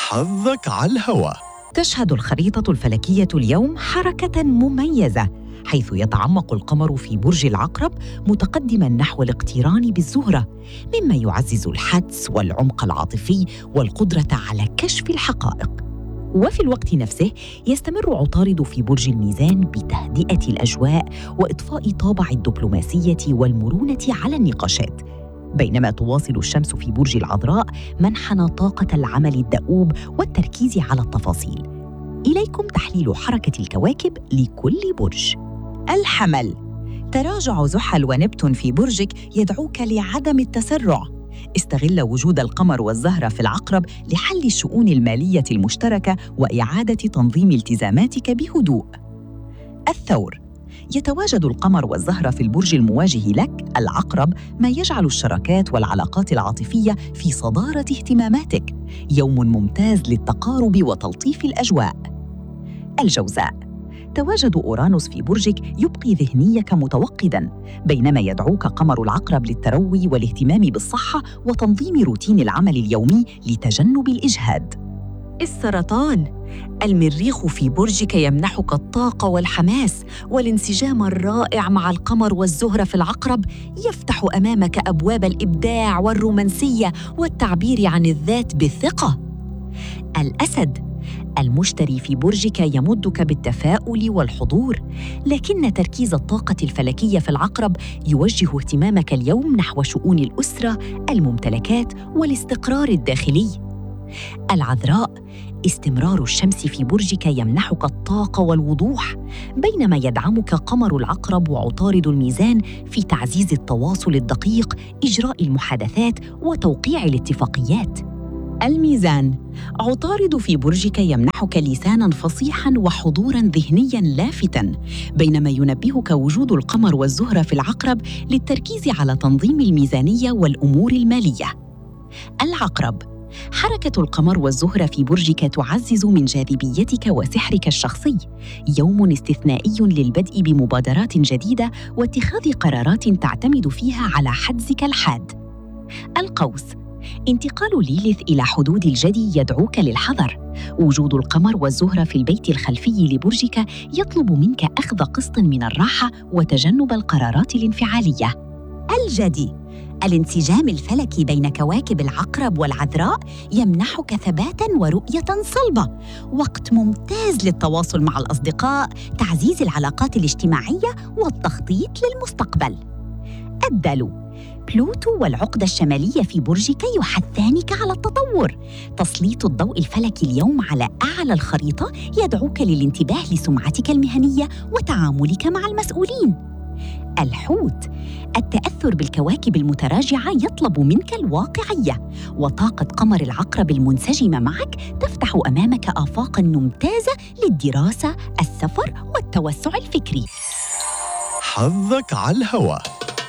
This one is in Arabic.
حظك على الهوا. تشهد الخريطة الفلكية اليوم حركة مميزة، حيث يتعمق القمر في برج العقرب متقدماً نحو الاقتران بالزهرة، مما يعزز الحدس والعمق العاطفي والقدرة على كشف الحقائق. وفي الوقت نفسه يستمر عطارد في برج الميزان بتهدئة الأجواء وإضفاء طابع الدبلوماسية والمرونة على النقاشات، بينما تواصل الشمس في برج العذراء منحنى طاقة العمل الدؤوب والتركيز على التفاصيل. إليكم تحليل حركة الكواكب لكل برج. الحمل، تراجع زحل ونبتون في برجك يدعوك لعدم التسرع. استغل وجود القمر والزهرة في العقرب لحل الشؤون المالية المشتركة وإعادة تنظيم التزاماتك بهدوء. الثور، يتواجد القمر والزهرة في البرج المواجه لك العقرب، ما يجعل الشراكات والعلاقات العاطفية في صدارة اهتماماتك. يوم ممتاز للتقارب وتلطيف الأجواء. الجوزاء، تواجد أورانوس في برجك يبقي ذهنيك متوقداً، بينما يدعوك قمر العقرب للتروي والاهتمام بالصحة وتنظيم روتين العمل اليومي لتجنب الإجهاد. السرطان، المريخ في برجك يمنحك الطاقة والحماس، والانسجام الرائع مع القمر والزهرة في العقرب يفتح أمامك أبواب الإبداع والرومانسية والتعبير عن الذات بثقة. الأسد، المشتري في برجك يمدك بالتفاؤل والحضور، لكن تركيز الطاقة الفلكية في العقرب يوجه اهتمامك اليوم نحو شؤون الأسرة، الممتلكات والاستقرار الداخلي. العذراء، استمرار الشمس في برجك يمنحك الطاقة والوضوح، بينما يدعمك قمر العقرب وعطارد الميزان في تعزيز التواصل الدقيق، إجراء المحادثات وتوقيع الاتفاقيات. الميزان، عطارد في برجك يمنحك لساناً فصيحاً وحضوراً ذهنياً لافتاً، بينما ينبهك وجود القمر والزهرة في العقرب للتركيز على تنظيم الميزانية والأمور المالية. العقرب، حركة القمر والزهرة في برجك تعزز من جاذبيتك وسحرك الشخصي. يوم استثنائي للبدء بمبادرات جديدة واتخاذ قرارات تعتمد فيها على حدسك الحاد. القوس، انتقال ليليث إلى حدود الجدي يدعوك للحذر. وجود القمر والزهرة في البيت الخلفي لبرجك يطلب منك أخذ قسط من الراحة وتجنب القرارات الانفعالية. الجدي، الانسجام الفلكي بين كواكب العقرب والعذراء يمنحك ثباتاً ورؤية صلبة، وقت ممتاز للتواصل مع الأصدقاء، تعزيز العلاقات الاجتماعية والتخطيط للمستقبل. الدلو، بلوتو والعقدة الشمالية في برجك يحثانك على التطور. تسليط الضوء الفلكي اليوم على أعلى الخريطة يدعوك للانتباه لسمعتك المهنية وتعاملك مع المسؤولين. الحوت، التأثر بالكواكب المتراجعة يطلب منك الواقعية، وطاقة قمر العقرب المنسجمة معك تفتح أمامك آفاقاً ممتازة للدراسة، السفر والتوسع الفكري. حظك على الهوا.